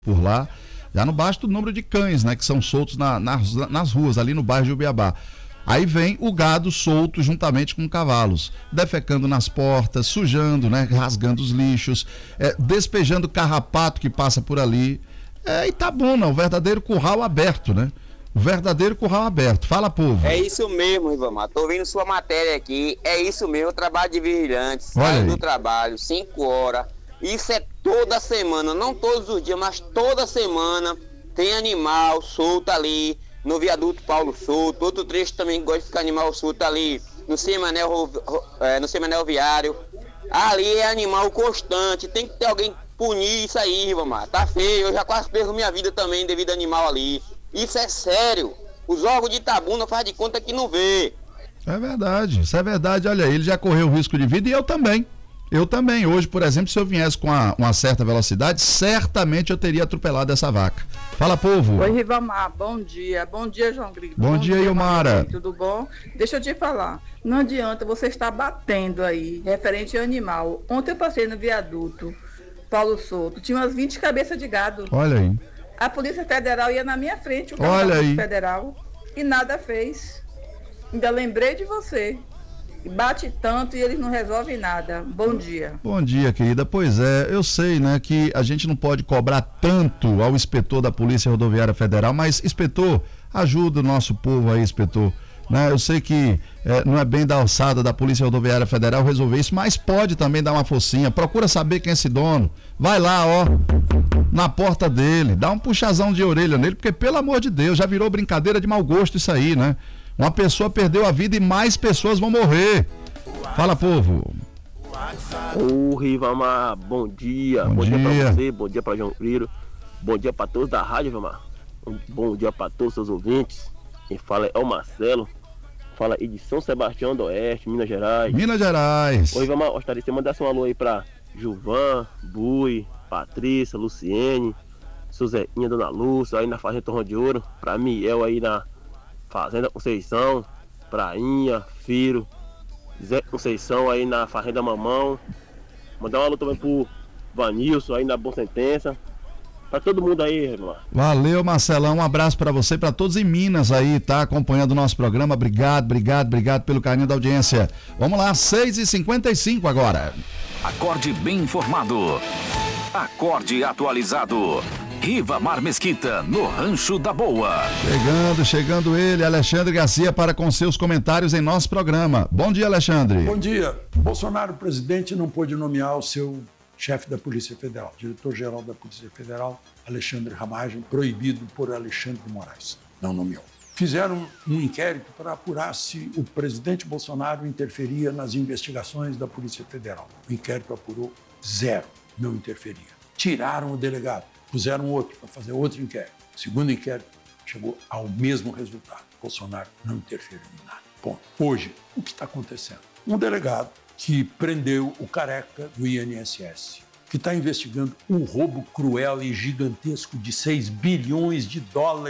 por lá, já não basta o número de cães, né, que são soltos nas ruas, ali no bairro de Ubiabá. Aí vem o gado solto juntamente com cavalos, defecando nas portas, sujando, né, rasgando os lixos, despejando carrapato que passa por ali. E tá bom, não, o verdadeiro curral aberto, né? O verdadeiro curral aberto. Fala, povo. É isso mesmo, Rivamar. Tô vendo sua matéria aqui. É isso mesmo, eu trabalho de vigilante, Olha saio aí. do trabalho, 5 horas. Isso é toda semana, não todos os dias, mas toda semana tem animal solto ali no viaduto Paulo Souto. Outro trecho também gosta de ficar animal solto ali no Semanel Viário. Ali é animal constante, tem que ter alguém punir isso aí, Rivamar. Tá feio, eu já quase perco minha vida também devido a animal ali. Isso é sério. Os órgãos de Itabuna faz de conta que não vê. É verdade, isso é verdade. Olha, ele já correu risco de vida e eu também. Eu também. Hoje, por exemplo, se eu viesse com uma certa velocidade, certamente eu teria atropelado essa vaca. Fala, povo. Oi, Rivamar, bom dia. Bom dia, João Grilo. Bom dia, Ilmara. Marcos, tudo bom? Deixa eu te falar. Não adianta você estar batendo aí, referente ao animal. Ontem eu passei no viaduto Paulo Souto, tinha umas 20 cabeças de gado. Olha aí. A Polícia Federal ia na minha frente, o carro da Polícia Federal, e nada fez. Ainda lembrei de você. Bate tanto e eles não resolvem nada. Bom dia. Bom dia, querida. Pois é, eu sei, né, que a gente não pode cobrar tanto ao inspetor da Polícia Rodoviária Federal, mas, inspetor, ajuda o nosso povo aí, inspetor. Né? Eu sei que não é bem da alçada da Polícia Rodoviária Federal resolver isso, mas pode também dar uma focinha. Procura saber quem é esse dono. Vai lá, ó, na porta dele, dá um puxazão de orelha nele, porque, pelo amor de Deus, já virou brincadeira de mau gosto isso aí, né? Uma pessoa perdeu a vida e mais pessoas vão morrer. Fala, povo. Ô, Rivamar, bom dia. Bom dia pra você, bom dia pra João Grilo, bom dia pra todos da rádio, Rivamar. Bom dia pra todos os seus ouvintes. Quem fala é o Marcelo. Fala aí de São Sebastião do Oeste, Minas Gerais. Minas Gerais. Ô, Rivamar, gostaria de você mandasse um alô aí pra Gilvan, Bui, Patrícia, Luciene, Suzeinha, Dona Lúcia, aí na Fazenda Torrão de Ouro. Pra Miel aí na Fazenda Conceição, Prainha, Firo, Zé Conceição aí na Fazenda Mamão. Mandar um alô também pro Vanilson aí na Bom Sentença. Pra todo mundo aí, irmão. Valeu, Marcelão. Um abraço pra você, pra todos em Minas aí, tá acompanhando o nosso programa. Obrigado pelo carinho da audiência. Vamos lá, 6h55 agora. Acorde bem informado. Acorde atualizado. Rivamar Mesquita, no Rancho da Boa. Chegando ele, Alexandre Garcia, para com seus comentários em nosso programa. Bom dia, Alexandre. Bom dia. Bolsonaro, presidente, não pôde nomear o seu chefe da Polícia Federal, diretor-geral da Polícia Federal, Alexandre Ramagem, proibido por Alexandre de Moraes. Não nomeou. Fizeram um inquérito para apurar se o presidente Bolsonaro interferia nas investigações da Polícia Federal. O inquérito apurou 0, não interferia. Tiraram o delegado, puseram outro para fazer outro inquérito. O segundo inquérito chegou ao mesmo resultado. Bolsonaro não interferiu em nada. Bom, hoje, o que está acontecendo? Um delegado que prendeu o careca do INSS, que está investigando um roubo cruel e gigantesco de 6 bilhões de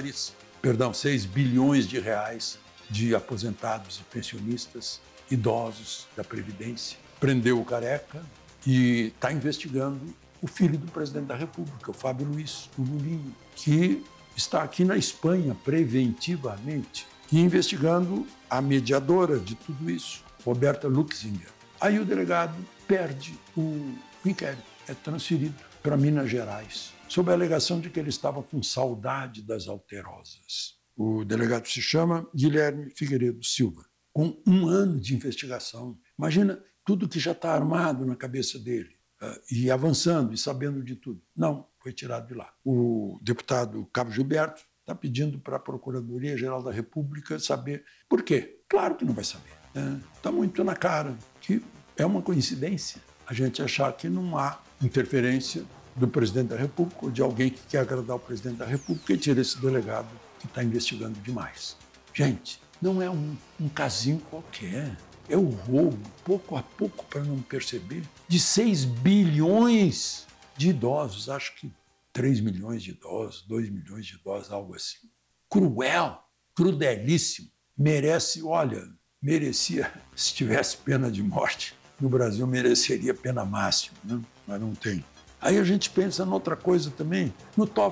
reais de aposentados e pensionistas idosos da Previdência. Prendeu o careca e está investigando o filho do presidente da República, o Fábio Luiz, o Lulinho, que está aqui na Espanha preventivamente e investigando a mediadora de tudo isso, Roberta Luxinger. Aí o delegado perde o inquérito, é transferido para Minas Gerais, sob a alegação de que ele estava com saudade das alterosas. O delegado se chama Guilherme Figueiredo Silva, com 1 ano de investigação. Imagina tudo que já está armado na cabeça dele, e avançando e sabendo de tudo. Não, foi tirado de lá. O deputado Cabo Gilberto está pedindo para a Procuradoria-Geral da República saber por quê. Claro que não vai saber. Está muito na cara que é uma coincidência a gente achar que não há interferência do presidente da República ou de alguém que quer agradar o presidente da República e tira esse delegado que está investigando demais. Gente, não é um casinho qualquer. É o roubo, pouco a pouco, para não perceber, de 6 bilhões de idosos. Acho que 3 milhões de idosos, 2 milhões de idosos, algo assim. Cruel, crudelíssimo. Merecia, se tivesse pena de morte, no Brasil mereceria pena máxima, né? Mas não tem. Aí a gente pensa em outra coisa também, no TOEFL.